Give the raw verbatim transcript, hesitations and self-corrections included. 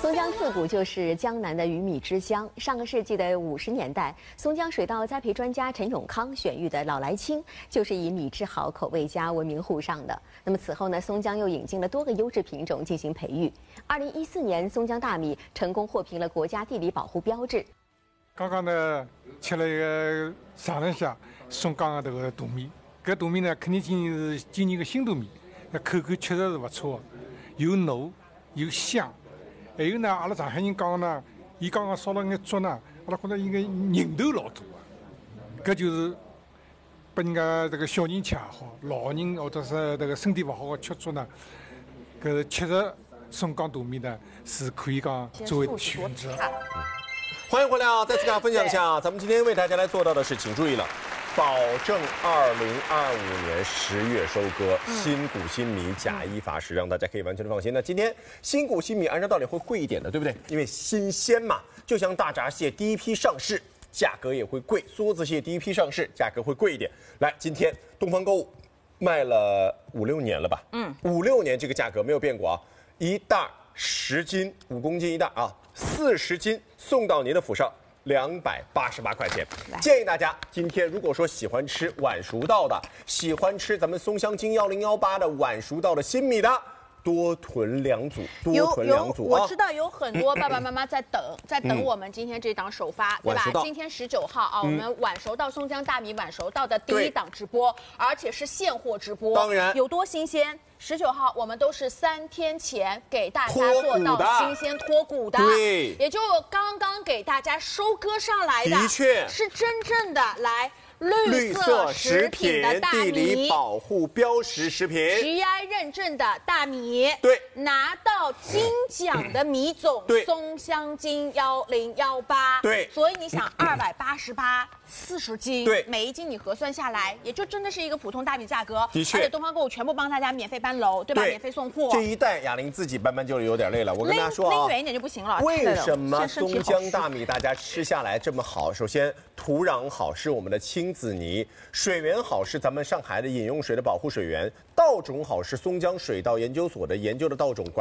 松江自古就是江南的鱼米之乡。上个世纪的五十年代，松江水稻栽培专家陈永康选育的老来青，就是以米质好、口味佳闻名沪上的。那么此后呢，松江又引进了多个优质品种进行培育。二零一四年，松江大米成功获评了国家地理保护标志。 刚刚呢，吃了一个尝了一下松江的这个大米，搿大米呢，肯定今年是今年的新大米，那口感确实是不错，又糯又香。 还有呢，阿拉上海人讲呢，伊刚刚烧了眼粥呢，阿拉觉得伊个人头老多啊，搿就是拨人家这个小人吃也好，老人或者是这个身体勿好的吃粥呢，搿确实松江大米呢是可以讲作为选择。 欢迎回来啊！再次给大家分享一下啊，咱们今天为大家来做到的是，请注意了。 保证二零二五年十月收割，新谷新米假一罚十，让大家可以完全的放心。那今天新谷新米按照道理会贵一点的，对不对？因为新鲜嘛，就像大闸蟹第一批上市，价格也会贵；梭子蟹第一批上市，价格会贵一点。来，今天东方购物卖了五六年了吧？嗯，五六年这个价格没有变过啊，一袋十斤，五公斤一袋啊，四十斤送到您的府上。 两百八十八块钱，建议大家今天如果说喜欢吃晚熟稻的，喜欢吃咱们松香精幺零幺八的晚熟稻的新米的，多囤两组，多囤两组啊！我知道有很多爸爸妈妈在等，在等我们今天这档首发，对吧？今天十九号啊，我们晚熟稻松江大米晚熟稻的第一档直播，而且是现货直播， 当然有多新鲜。 十九号，我们都是三天前给大家做到新鲜脱骨的， 对， 也就刚刚给大家收割上来的， 的确是真正的来绿色食品的大米， 地理保护标识食品 ，G I 认证的大米， 对， 拿到金奖的米种， 对， 松香精幺零幺八， 对， 所以你想二百八十八。 四十斤， 对， 每一斤你核算下来，也就真的是一个普通大米价格。 的确， 而且东方购物全部帮大家免费搬楼，对吧？ 对免费送货。 这一袋哑铃自己搬搬就有点累了，我跟大家说啊， 拎远一点就不行了。 为什么松江大米大家吃下来这么好？首先，土壤好是我们的青紫泥，水源好是咱们上海的饮用水的保护水源，稻种好是松江水稻研究所的研究的稻种管。